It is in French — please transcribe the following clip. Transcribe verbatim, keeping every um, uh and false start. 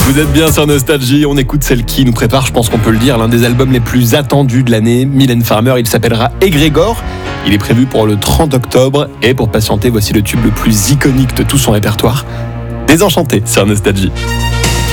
Vous êtes bien sur Nostalgie, on écoute celle qui nous prépare, je pense qu'on peut le dire, l'un des albums les plus attendus de l'année, Mylène Farmer, il s'appellera Égrégore. Il est prévu pour le trente octobre et pour patienter, voici le tube le plus iconique de tout son répertoire, Désenchanté sur Nostalgie.